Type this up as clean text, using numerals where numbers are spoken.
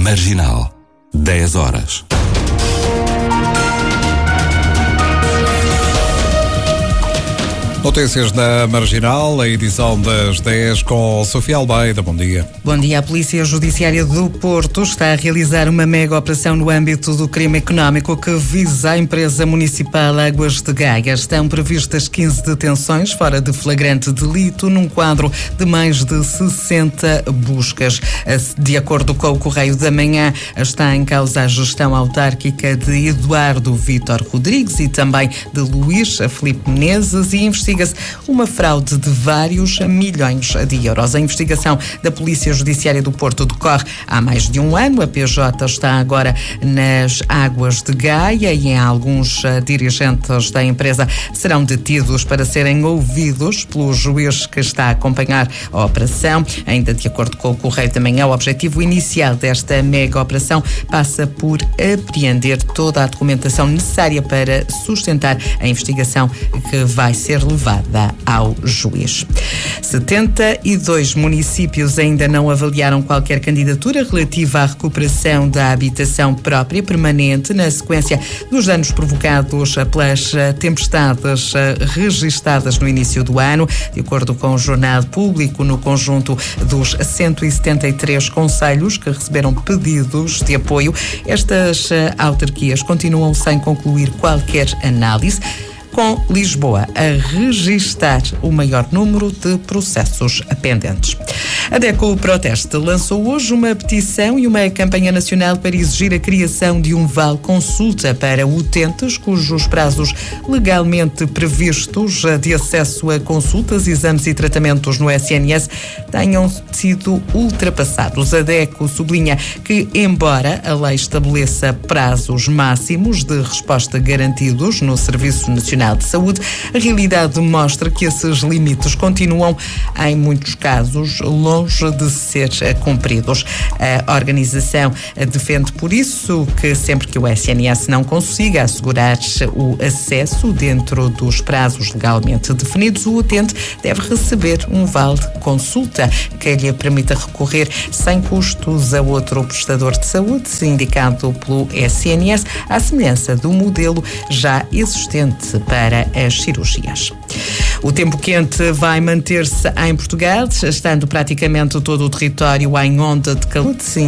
Marginal, 10 horas. Notícias da Marginal, a edição das 10 com Sofia Almeida. Bom dia. Bom dia. A Polícia Judiciária do Porto está a realizar uma mega operação no âmbito do crime económico que visa a empresa municipal Águas de Gaia. Estão previstas 15 detenções fora de flagrante delito num quadro de mais de 60 buscas. De acordo com o Correio da Manhã, está em causa a gestão autárquica de Eduardo Vítor Rodrigues e também de Luís Filipe Menezes e investiga-se uma fraude de vários milhões de euros. A investigação da Polícia Judiciária do Porto decorre há mais de um ano. A PJ está agora nas Águas de Gaia e alguns dirigentes da empresa serão detidos para serem ouvidos pelo juiz que está a acompanhar a operação. Ainda de acordo com o Correio da Manhã, o objetivo inicial desta mega operação passa por apreender toda a documentação necessária para sustentar a investigação que vai ser levada ao juiz. 72 municípios ainda não avaliaram qualquer candidatura relativa à recuperação da habitação própria permanente na sequência dos danos provocados pelas tempestades registadas no início do ano. De acordo com o Jornal Público, no conjunto dos 173 concelhos que receberam pedidos de apoio, estas autarquias continuam sem concluir qualquer análise, com Lisboa a registar o maior número de processos pendentes. A DECO Proteste lançou hoje uma petição e uma campanha nacional para exigir a criação de um vale consulta para utentes cujos prazos legalmente previstos de acesso a consultas, exames e tratamentos no SNS tenham sido ultrapassados. A DECO sublinha que, embora a lei estabeleça prazos máximos de resposta garantidos no Serviço Nacional de Saúde, a realidade mostra que esses limites continuam, em muitos casos, longe de ser cumpridos. A organização defende, por isso, que sempre que o SNS não consiga assegurar o acesso dentro dos prazos legalmente definidos, o utente deve receber um vale de consulta que lhe permita recorrer sem custos a outro prestador de saúde, indicado pelo SNS, à semelhança do modelo já existente para as cirurgias. O tempo quente vai manter-se em Portugal, estando praticamente todo o território em onda de calor.